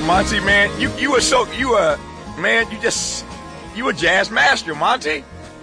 Monty, man, you a jazz master, Monty.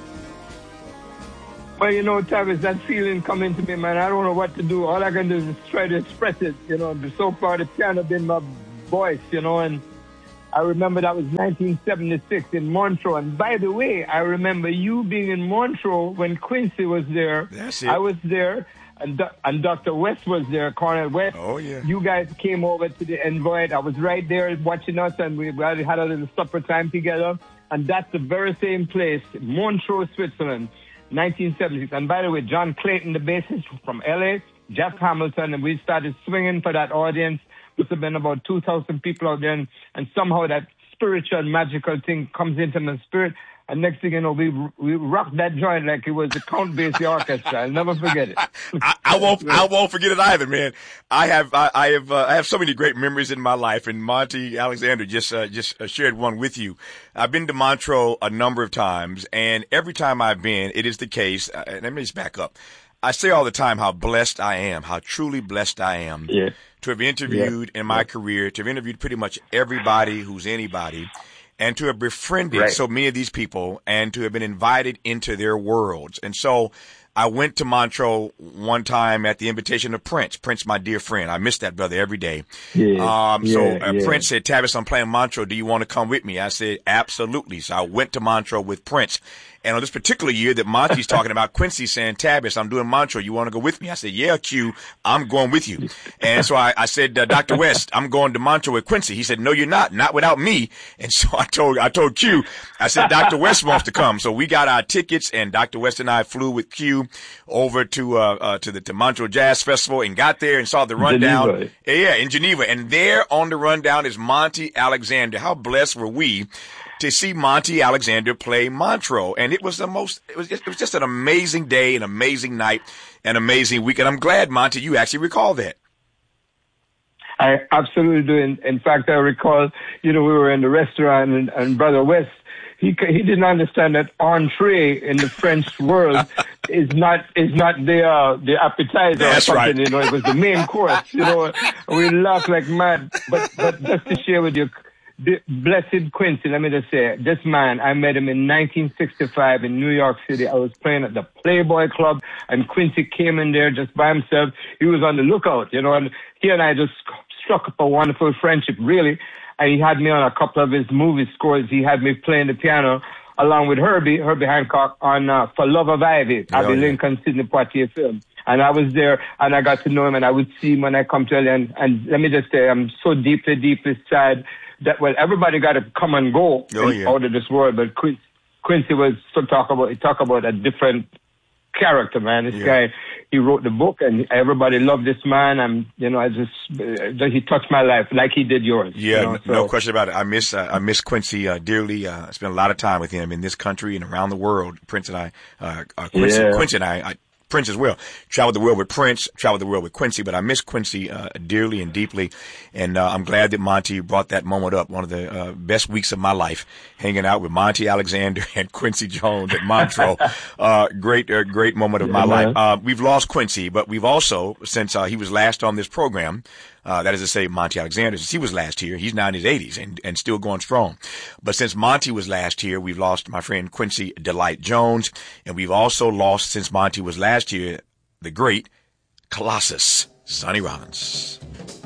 Well, Travis, that feeling coming to me, man. I don't know what to do. All I can do is try to express it. So far the piano been my voice, and I remember that was 1976 in Montreux. And by the way, I remember you being in Montreux when Quincy was there. That's it. I was there, and Dr. West was there, Cornel West. Oh, yeah. You guys came over to the Envoy. I was right there watching us, and we had a little supper time together. And that's the very same place, Montreux, Switzerland, 1976. And by the way, John Clayton, the bassist from L.A., Jeff Hamilton, and we started swinging for that audience. Must have been about 2,000 people out there, and somehow that spiritual, magical thing comes into my spirit. And next thing you know, we rocked that joint like it was the Count Basie Orchestra. I'll never forget it. I won't forget it either, man. I have so many great memories in my life, and Monty Alexander just shared one with you. I've been to Montreux a number of times, and every time I've been, it is the case. Let me just back up. I say all the time how blessed I am, how truly blessed I am to have interviewed in my career, to have interviewed pretty much everybody who's anybody, and to have befriended so many of these people and to have been invited into their worlds. And so I went to Montreux one time at the invitation of Prince. Prince, my dear friend. I miss that brother every day. Prince said, Tavis, I'm playing Montreux. Do you want to come with me? I said, absolutely. So I went to Montreux with Prince. And on this particular year that Monty's talking about, Quincy saying, Tavis, I'm doing Montreux. You want to go with me? I said, yeah, Q, I'm going with you. And so I said, Dr. West, I'm going to Montreux with Quincy. He said, no, you're not without me. And so I told Q, I said, Dr. West wants to come. So we got our tickets, and Dr. West and I flew with Q over to the Montreux Jazz Festival and got there and saw the rundown. Geneva. Yeah, in Geneva. And there on the rundown is Monty Alexander. How blessed were we to see Monty Alexander play Montreux. And it was just an amazing day, an amazing night, an amazing week. And I'm glad, Monty, you actually recall that. I absolutely do. In fact, I recall, we were in the restaurant and Brother West, he didn't understand that entree in the French world is not the appetizer. That's or right. something. It was the main course. We laughed like mad. But just to share with you, the blessed Quincy, let me just say, this man, I met him in 1965 in New York City. I was playing at the Playboy Club, and Quincy came in there just by himself. He was on the lookout, and he and I just struck up a wonderful friendship, really. And he had me on a couple of his movie scores. He had me playing the piano along with Herbie Hancock on For Love of Ivy, Abbey Lincoln, Sidney Poitier film. And I was there, and I got to know him, and I would see him when I come to LA. And let me just say, I'm so deeply, deeply sad that, everybody got to come and go out of this world. But Quincy was talk about a different character, man. This guy, he wrote the book, and everybody loved this man. And he touched my life like he did yours. Yeah, no question about it. I miss Quincy dearly. I spent a lot of time with him in this country and around the world. Quincy and I. Prince as well. Traveled the world with Prince, traveled the world with Quincy, but I miss Quincy dearly and deeply. And I'm glad that Monty brought that moment up. One of the best weeks of my life, hanging out with Monty Alexander and Quincy Jones at Montreux. Great moment of my life. We've lost Quincy, but we've also, since he was last on this program, that is to say, Monty Alexander, since he was last here, he's now in his 80s and still going strong. But since Monty was last here, we've lost my friend Quincy Delight Jones, and we've also lost, since Monty was last here, the great Colossus, Sonny Rollins.